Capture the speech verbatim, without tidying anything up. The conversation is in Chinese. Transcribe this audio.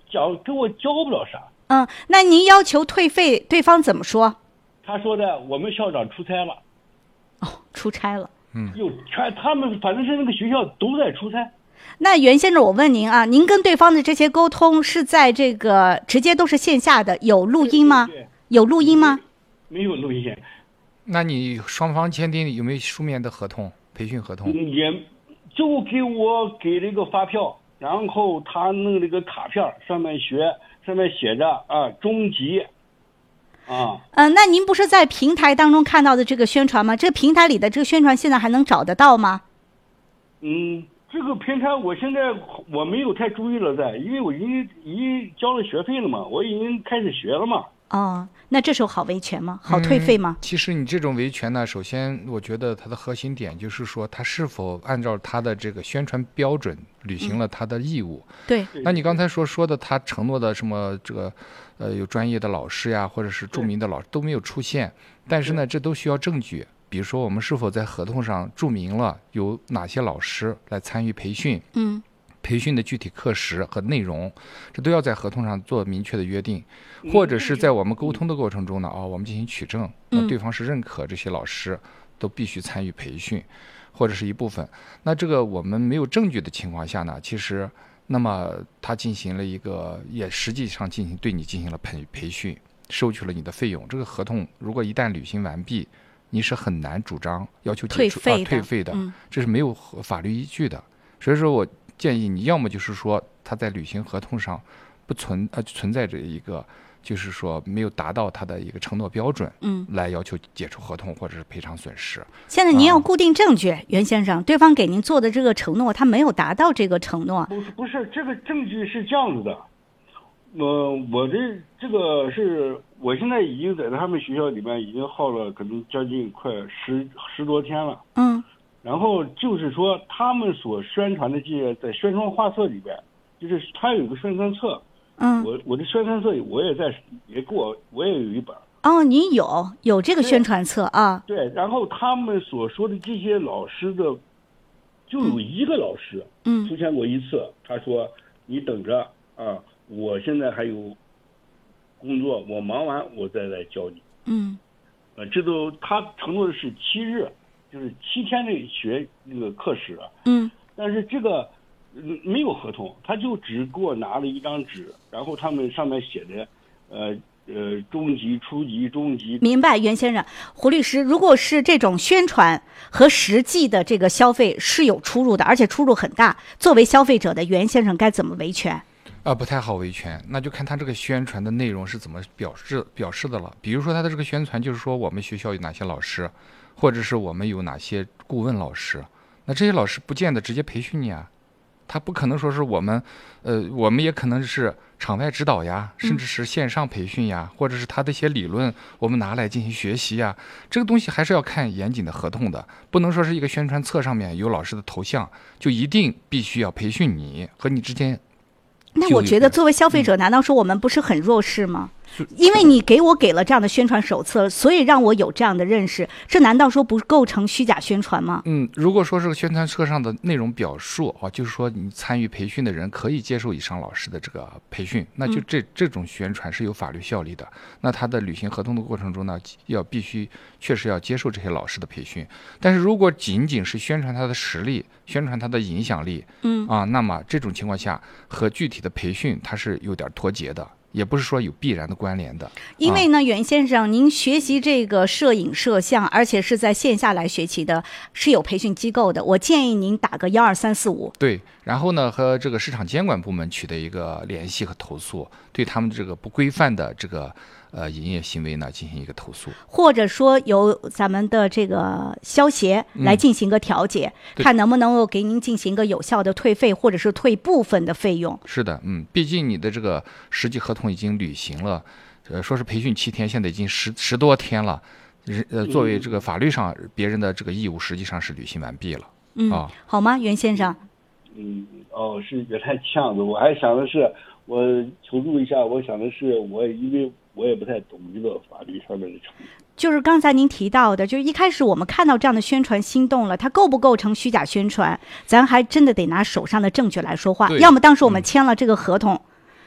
交给我交不了啥。 嗯，那您要求退费，对方怎么说？ 他说的我们校长出差了。 哦，出差了。 嗯， 有全他们反正是那个学校都在出差。 那袁先生，我问您啊，您跟对方的这些沟通是在这个直接都是线下的，有录音吗？ 对对对， 有录音吗？ 没有录音。 那你双方签订有没有书面的合同？培训合同？ 也就给我给了一个发票，然后他弄了个卡片，上面学上面写着啊中级。啊， 嗯、呃，那您不是在平台当中看到的这个宣传吗？这个平台里的这个宣传现在还能找得到吗？ 嗯，这个平台我现在我没有太注意了在，因为我已经已经交了学费了嘛，我已经开始学了嘛。 哦，那这时候好维权吗？好退费吗？ 嗯、其实你这种维权呢，首先我觉得它的核心点就是说，他是否按照他的这个宣传标准履行了他的义务。 嗯、对。 那你刚才说说的，他承诺的什么这个，呃，有专业的老师呀，或者是著名的老师都没有出现，但是呢，这都需要证据。比如说，我们是否在合同上注明了有哪些老师来参与培训？ 嗯。 培训的具体课时和内容，这都要在合同上做明确的约定，或者是在我们沟通的过程中呢，啊、哦，我们进行取证，那对方是认可这些老师都必须参与培训，或者是一部分。那这个我们没有证据的情况下呢，其实那么他进行了一个，也实际上进行对你进行了培培训，收取了你的费用。这个合同如果一旦履行完毕，你是很难主张要求退费的， 啊、退费的， 嗯， 这是没有法律依据的。所以说我建议你要么就是说他在履行合同上不存呃存在着一个就是说没有达到他的一个承诺标准， 嗯， 来要求解除合同或者是赔偿损失。 现在您要固定证据，啊、袁先生，对方给您做的这个承诺，他没有达到这个承诺。 不是不是，这个证据是这样子的，呃，我这这个是我现在已经在他们学校里面已经耗了可能将近快十十多天了， 嗯。 然后就是说，他们所宣传的这些，在宣传画册里边，就是他有一个宣传册， 嗯， 我我的宣传册我也在，也给我我也有一本。 哦，你有有这个宣传册啊？ 对，然后他们所说的这些老师的，就有一个老师， 嗯， 出现过一次，嗯、他说你等着啊，我现在还有工作，我忙完我再来教你。 嗯， 呃，这都他承诺的是七日。就是七天的学那个课时， 嗯， 但是这个没有合同，他就只给我拿了一张纸，然后他们上面写的，呃呃，中级、初级、中级。 明白，袁先生，胡律师，如果是这种宣传和实际的这个消费是有出入的，而且出入很大，作为消费者的袁先生该怎么维权？ 啊，不太好维权，那就看他这个宣传的内容是怎么表示表示的了。比如说他的这个宣传就是说我们学校有哪些老师，或者是我们有哪些顾问老师，那这些老师不见得直接培训你啊，他不可能说是我们，呃，我们也可能是场外指导呀，甚至是线上培训呀，嗯、或者是他的一些理论我们拿来进行学习呀，这个东西还是要看严谨的合同的，不能说是一个宣传册上面有老师的头像就一定必须要培训你和你之间。 那我觉得作为消费者，难道说我们不是很弱势吗？因为你给我给了这样的宣传手册，所以让我有这样的认识，这难道说不构成虚假宣传吗？ 嗯，如果说这个宣传册上的内容表述啊，就是说你参与培训的人可以接受以上老师的这个培训，那就这、嗯、这种宣传是有法律效力的。那他的履行合同的过程中呢，要必须确实要接受这些老师的培训。但是如果仅仅是宣传他的实力，宣传他的影响力， 嗯啊，那么这种情况下和具体的培训它是有点脱节的。也不是说有必然的关联的， 因为呢，袁先生，您学习这个摄影摄像，而且是在线下来学习的，是有培训机构的。我建议您打个幺二三四五。 对，然后呢，和这个市场监管部门取得一个联系和投诉，对他们这个不规范的这个呃营业行为呢进行一个投诉， 或者说由咱们的这个消协来进行个调解， 嗯、 看能不能够给您进行一个有效的退费，或者是退部分的费用。 是的，嗯，毕竟你的这个实际合同已经履行了，呃，说是培训七天，现在已经十十多天了，呃，作为这个法律上别人的这个义务，实际上是履行完毕了。 嗯， 啊， 好吗，袁先生？ 嗯，哦，是原来这样子，我还想的是，我求助一下，我想的是，我因为我也不太懂这个法律上面的程序。 就是刚才您提到的，就是一开始我们看到这样的宣传心动了，它构不构成虚假宣传，咱还真的得拿手上的证据来说话。要么当时我们签了这个合同，